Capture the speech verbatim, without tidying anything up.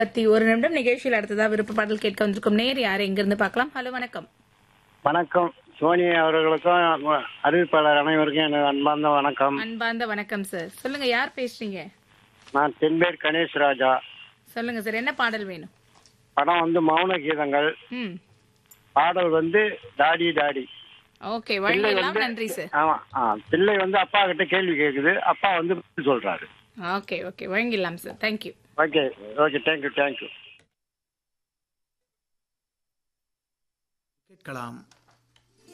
பத்தி ஒரு நிமிடம் நிகழ்ச்சியில் அடுத்ததா விருப்ப பாடல் கேட்க வந்திருக்கும் நேர் யார் எங்கிருந்து பார்க்கலாம். ஹலோ வணக்கம். வணக்கம் சோனியா அவர்களுக்கும் அறிவிப்பாளர் அனைவருக்கும் எனது அன்பார்ந்த வணக்கம். அன்பார்ந்த வணக்கம் சார். சொல்லுங்க யார் பேசுறீங்க? நான் தென்பேர் கணேஷ் ராஜா. சொல்லுங்க சார், என்ன பாடல் வேணும்? படம் வந்து மௌன கீதங்கள். ம் பாடல் வந்து டாடி டாடி. ஓகே, பிள்ளை வழங்கலாம். வந்து நன்றி சார். ஆமா ஆ, பிள்ளை வந்து அப்பா கிட்ட கேள்வி கேக்குது, அப்பா வந்து பதில் சொல்றாரு. Okay okay, வழங்கிடலாம் sir. Thank you. Okay okay, thank you thank you. கேட்கலாம்.